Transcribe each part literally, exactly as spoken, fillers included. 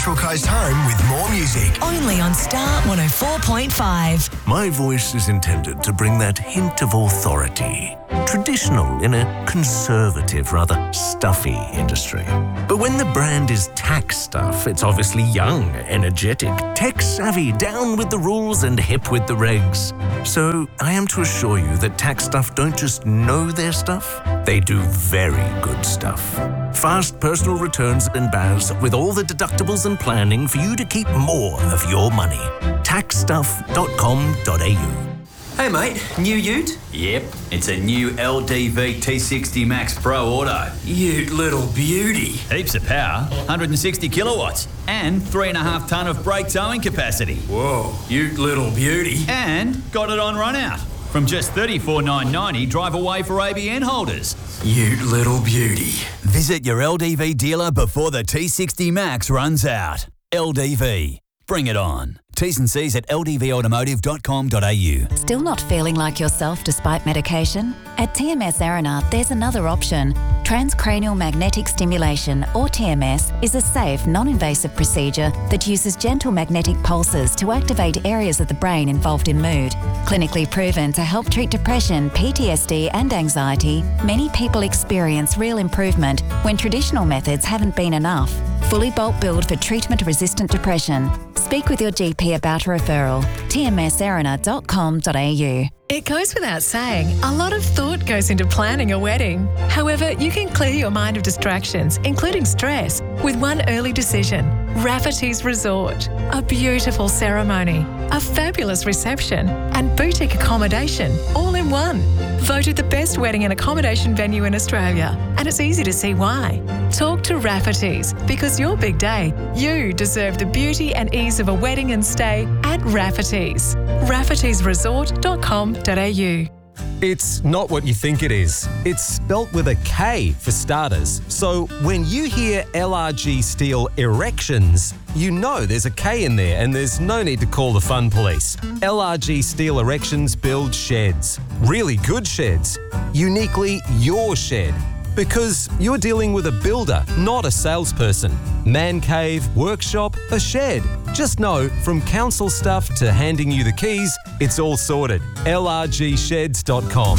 Central Coast Home with more music. Only on Star one oh four point five. My voice is intended to bring that hint of authority. Traditional in a conservative, rather stuffy industry. But when the brand is tax stuff, it's obviously young, energetic, tech-savvy, down with the rules and hip with the regs. So I am to assure you that tax stuff don't just know their stuff, they do very good stuff. Fast personal returns and B A S with all the deductibles and planning for you to keep more of your money. tax stuff dot com dot a u. Hey mate, new ute? Yep, it's a new L D V T sixty Max Pro Auto. Ute little beauty. Heaps of power, one hundred sixty kilowatts, and three and a half tonne of brake towing capacity. Whoa, ute little beauty. And got it on run out. From just thirty-four thousand nine hundred ninety, drive away for A B N holders. Ute little beauty. Visit your L D V dealer before the T sixty Max runs out. L D V. Bring it on. T's and C's at l d v automotive dot com dot a u. Still not feeling like yourself despite medication? At T M S Arena, there's another option. Transcranial magnetic stimulation, or T M S, is a safe, non-invasive procedure that uses gentle magnetic pulses to activate areas of the brain involved in mood. Clinically proven to help treat depression, P T S D and anxiety, many people experience real improvement when traditional methods haven't been enough. Fully bulk billed for treatment-resistant depression. Speak with your G P about a referral. t m s arena dot com dot a u. It goes without saying, a lot of thought goes into planning a wedding. However, you can clear your mind of distractions, including stress, with one early decision. Rafferty's Resort. A beautiful ceremony, a fabulous reception, and boutique accommodation, all in one. Voted the best wedding and accommodation venue in Australia, and it's easy to see why. Talk to Rafferty's, because your big day, you deserve the beauty and ease of a wedding and stay at Rafferty's. raffertys resort dot com dot a u. It's not what you think it is. It's spelt with a K for starters. So when you hear L R G Steel Erections, you know there's a K in there and there's no need to call the fun police. L R G Steel Erections build sheds. Really good sheds. Uniquely your shed. Because you're dealing with a builder, not a salesperson. Man cave, workshop, a shed. Just know, from council stuff to handing you the keys, it's all sorted. l r g sheds dot com.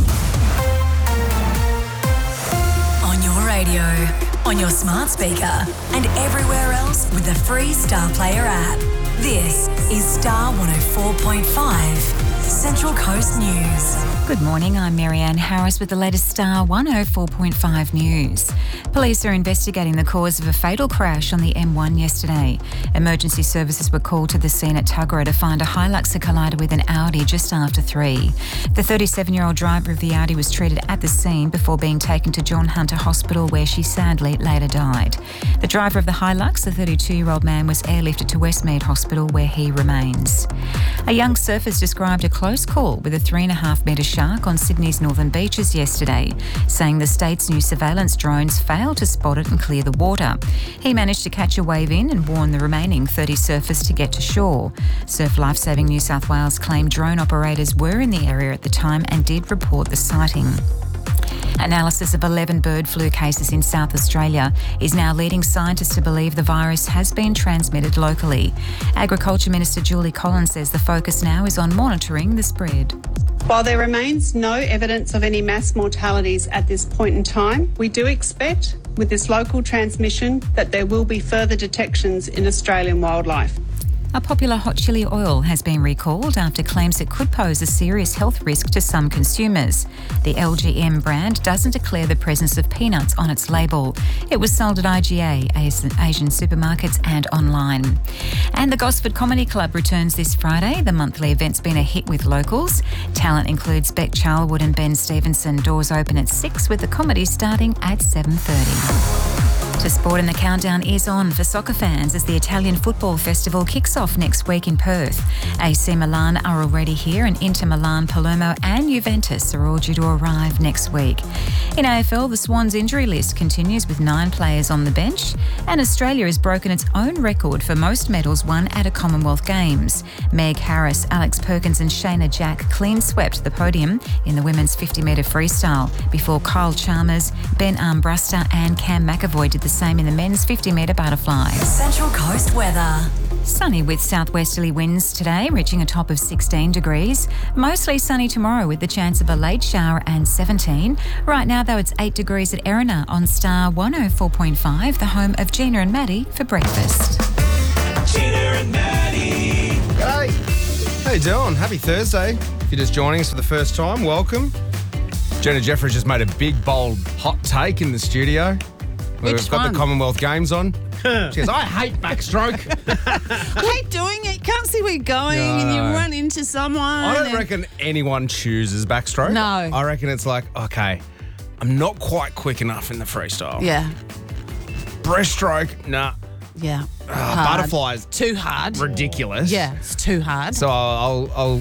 On your radio, on your smart speaker, and everywhere else with the free Star Player app. This is Star one oh four point five, Central Coast News. Good morning, I'm Marianne Harris with the latest Star one oh four point five news. Police are investigating the cause of a fatal crash on the M one yesterday. Emergency services were called to the scene at Tuggerah to find a Hilux that collided with an Audi just after three. The thirty-seven-year-old driver of the Audi was treated at the scene before being taken to John Hunter Hospital, where she sadly later died. The driver of the Hilux, the thirty-two-year-old man, was airlifted to Westmead Hospital, where he remains. A young surfer's described a close call with a three and a half metre shark on Sydney's northern beaches yesterday, saying the state's new surveillance drones failed to spot it and clear the water. He managed to catch a wave in and warn the remaining thirty surfers to get to shore. Surf Lifesaving New South Wales claimed drone operators were in the area at the time and did report the sighting. Analysis of eleven bird flu cases in South Australia is now leading scientists to believe the virus has been transmitted locally. Agriculture Minister Julie Collins says the focus now is on monitoring the spread. While there remains no evidence of any mass mortalities at this point in time, we do expect, with this local transmission, that there will be further detections in Australian wildlife. A popular hot chili oil has been recalled after claims it could pose a serious health risk to some consumers. The L G M brand doesn't declare the presence of peanuts on its label. It was sold at I G A, Asian supermarkets and online. And the Gosford Comedy Club returns this Friday. The monthly event's been a hit with locals. Talent includes Beck Charlwood and Ben Stevenson. Doors open at six with the comedy starting at seven thirty. To sport, and the countdown is on for soccer fans as the Italian Football Festival kicks off next week in Perth. A C Milan are already here, and Inter Milan, Palermo and Juventus are all due to arrive next week. In A F L, the Swans injury list continues with nine players on the bench, and Australia has broken its own record for most medals won at a Commonwealth Games. Meg Harris, Alex Perkins and Shayna Jack clean swept the podium in the women's fifty metre freestyle before Kyle Chalmers, Ben Armbruster and Cam McAvoy did the same in the men's fifty metre butterfly. Central Coast weather. Sunny with southwesterly winds today, reaching a top of sixteen degrees. Mostly sunny tomorrow with the chance of a late shower and seventeen. Right now, though, it's eight degrees at Erina on Star one oh four point five, the home of Gina and Maddie for breakfast. Gina and Maddie. G'day. How you doing? Happy Thursday. If you're just joining us for the first time, welcome. Jenna Jeffries just made a big, bold, hot take in the studio. Which We've got one? the Commonwealth Games on. She goes, I hate backstroke. I hate doing it. Can't see where you're going and you No. run into someone. I don't and- reckon anyone chooses backstroke. No. I reckon it's like, okay, I'm not quite quick enough in the freestyle. Yeah. Breaststroke, nah. Yeah. Uh, Hard. butterflies, Too hard. ridiculous. Yeah, it's too hard. So I'll, I'll I'll